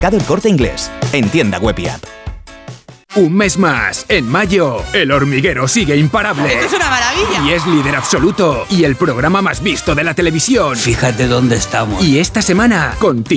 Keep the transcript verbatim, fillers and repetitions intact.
El Corte Inglés, en tienda web y app. Un mes más, en mayo, El Hormiguero sigue imparable. ¡Esto es una maravilla! Y es líder absoluto. Y el programa más visto de la televisión. Fíjate dónde estamos. Y esta semana, continúa.